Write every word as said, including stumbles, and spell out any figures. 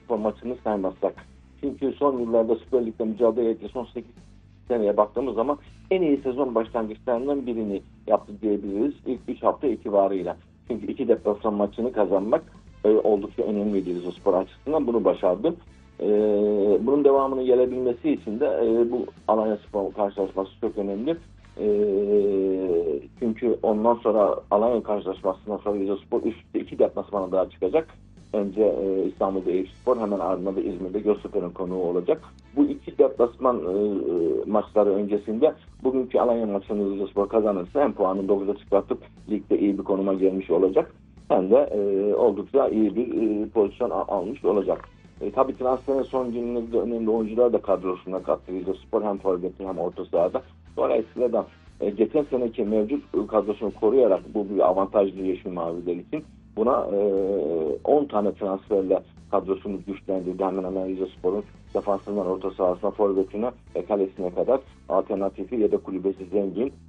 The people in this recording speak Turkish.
Spor maçını saymazsak. Çünkü son yıllarda Süper Lig'de mücadele ettiği son sekiz seneye baktığımız zaman en iyi sezon başlangıçlarından birini yaptı diyebiliriz ilk üç hafta itibarıyla. Çünkü iki deplasman maçını kazanmak e, oldukça önemliydi Rizespor açısından, bunu başardı. E, bunun devamının gelebilmesi için de e, bu Alanyaspor karşılaşması çok önemli. E, çünkü ondan sonra Alanya karşılaşmasından sonra Rizespor üstte iki deplasmana daha çıkacak. Önce e, İstanbul'da Eyüpspor, hemen ardından da İzmir'de Göztepe'nin konuğu olacak. Bu iki deplasman e, maçları öncesinde bugünkü Alanya maçını Rizespor kazanırsa hem puanını dokuza çıkartıp ligde iyi bir konuma gelmiş olacak. Hem de e, oldukça iyi bir e, pozisyon almış olacak. E, tabii transferin son günlerinde önemli oyuncular da kadrosuna kattı Rizespor, hem forveti hem orta sahada. Dolayısıyla da e, geçen seneki mevcut kadrosunu koruyarak, bu bir avantajlı Yeşil Maviler için, buna on tane transferle kadrosunu güçlendirdi. Hemen hemen Rizespor'un defansından orta sahasına, forvetine ve kalesine kadar alternatifi ya da kulübesi zengin.